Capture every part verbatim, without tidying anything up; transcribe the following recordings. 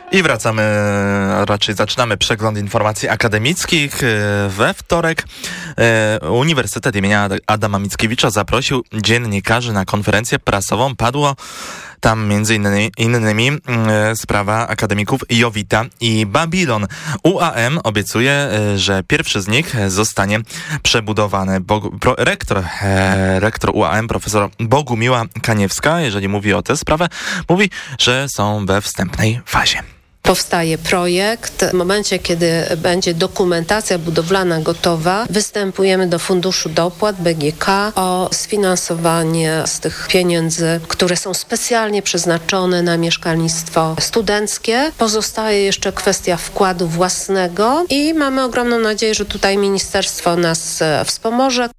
I wracamy, raczej zaczynamy przegląd informacji akademickich. We wtorek Uniwersytet imienia Adama Mickiewicza zaprosił dziennikarzy na konferencję prasową. Padło tam między innymi, innymi e, sprawa akademików Jowita i Babilon. U A M obiecuje, e, że pierwszy z nich zostanie przebudowany. Bogu, pro, rektor, e, rektor U A M, profesor Bogumiła Kaniewska, jeżeli mówi o tę sprawę, mówi, że są we wstępnej fazie. Powstaje projekt. W momencie, kiedy będzie dokumentacja budowlana gotowa, występujemy do Funduszu Dopłat B G K o sfinansowanie z tych pieniędzy, które są specjalnie przeznaczone na mieszkalnictwo studenckie. Pozostaje jeszcze kwestia wkładu własnego i mamy ogromną nadzieję, że tutaj ministerstwo nas wspomoże.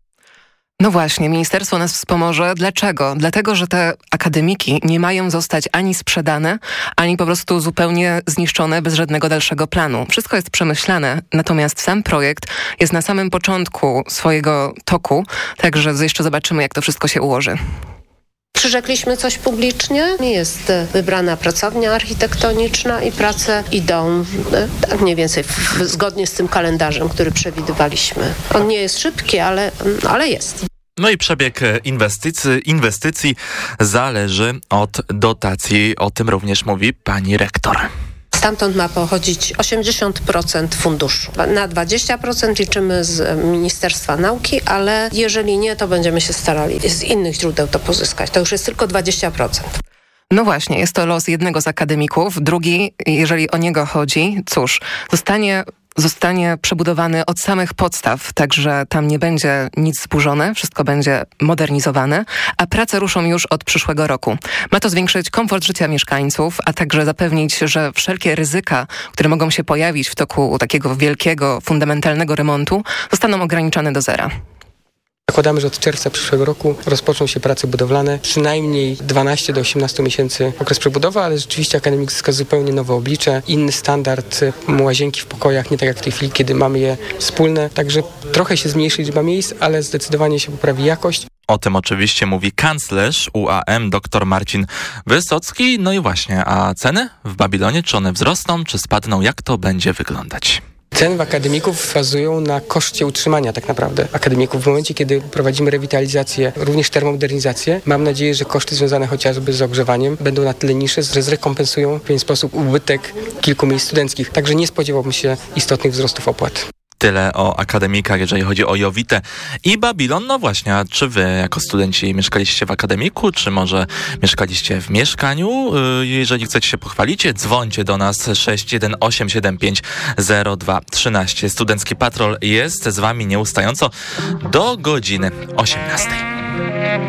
No właśnie, ministerstwo nas wspomoże. Dlaczego? Dlatego, że te akademiki nie mają zostać ani sprzedane, ani po prostu zupełnie zniszczone bez żadnego dalszego planu. Wszystko jest przemyślane, natomiast sam projekt jest na samym początku swojego toku, także jeszcze zobaczymy, jak to wszystko się ułoży. Przyrzekliśmy coś publicznie, jest wybrana pracownia architektoniczna i prace idą tak mniej więcej w, zgodnie z tym kalendarzem, który przewidywaliśmy. On nie jest szybki, ale, ale jest. No i przebieg inwestycji, inwestycji zależy od dotacji. O tym również mówi pani rektor. Stamtąd ma pochodzić osiemdziesiąt procent funduszu. Na dwadzieścia procent liczymy z Ministerstwa Nauki, ale jeżeli nie, to będziemy się starali z innych źródeł to pozyskać. To już jest tylko dwadzieścia procent. No właśnie, jest to los jednego z akademików. Drugi, jeżeli o niego chodzi, cóż, zostanie... Zostanie przebudowany od samych podstaw, także tam nie będzie nic zburzone, wszystko będzie modernizowane, a prace ruszą już od przyszłego roku. Ma to zwiększyć komfort życia mieszkańców, a także zapewnić, że wszelkie ryzyka, które mogą się pojawić w toku takiego wielkiego, fundamentalnego remontu, zostaną ograniczone do zera. Zakładamy, że od czerwca przyszłego roku rozpoczną się prace budowlane. Przynajmniej dwanaście do osiemnastu miesięcy okres przebudowy, ale rzeczywiście akademik zyska zupełnie nowe oblicze, inny standard, łazienki w pokojach, nie tak jak w tej chwili, kiedy mamy je wspólne. Także trochę się zmniejszy liczba miejsc, ale zdecydowanie się poprawi jakość. O tym oczywiście mówi kanclerz U A M dr Marcin Wysocki. No i właśnie, a ceny w Babilonie, czy one wzrosną, czy spadną? Jak to będzie wyglądać? Ceny w akademików bazują na koszcie utrzymania tak naprawdę akademików. W momencie, kiedy prowadzimy rewitalizację, również termomodernizację, mam nadzieję, że koszty związane chociażby z ogrzewaniem będą na tyle niższe, że zrekompensują w pewien sposób ubytek kilku miejsc studenckich. Także nie spodziewałbym się istotnych wzrostów opłat. Tyle o akademikach, jeżeli chodzi o Jowitę i Babilon. No właśnie, a czy wy jako studenci mieszkaliście w akademiku, czy może mieszkaliście w mieszkaniu? Jeżeli chcecie się pochwalić, dzwońcie do nas sześć jeden osiem siedem pięć zero dwa trzynaście. Studencki Patrol jest z wami nieustająco do godziny osiemnastej.